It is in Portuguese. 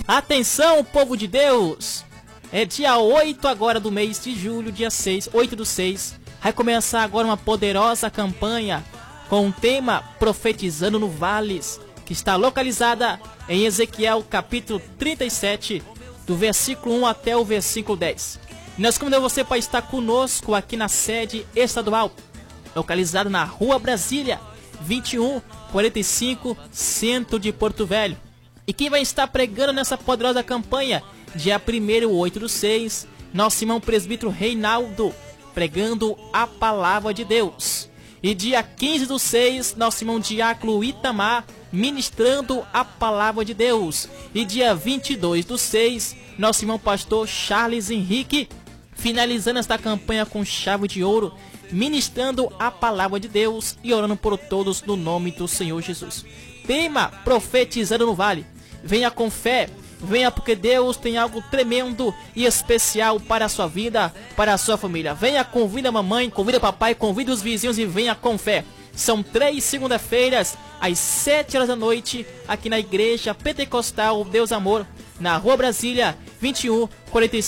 Atenção, povo de Deus! É dia 8 agora do mês de julho, dia 6, 8/6. Vai começar agora uma poderosa campanha com o tema Profetizando no Vales, que está localizada em Ezequiel capítulo 37, do versículo 1 até o versículo 10. E nós convidamos você para estar conosco aqui na sede estadual, localizada na Rua Brasília, 2145, centro de Porto Velho. E quem vai estar pregando nessa poderosa campanha? Dia 1º, 8/6, nosso irmão presbítero Reinaldo, pregando a palavra de Deus. E dia 15/6, nosso irmão diácono Itamar, ministrando a palavra de Deus. E dia 22/6, nosso irmão pastor Charles Henrique, finalizando esta campanha com chave de ouro, ministrando a palavra de Deus e orando por todos no nome do Senhor Jesus. Tema Profetizando no Vale. Venha com fé, venha porque Deus tem algo tremendo e especial para a sua vida, para a sua família. Venha, convida a mamãe, convida o papai, convida os vizinhos e venha com fé. São 3 segunda-feiras, às 7 horas da noite, aqui na Igreja Pentecostal Deus Amor, na Rua Brasília, 2145.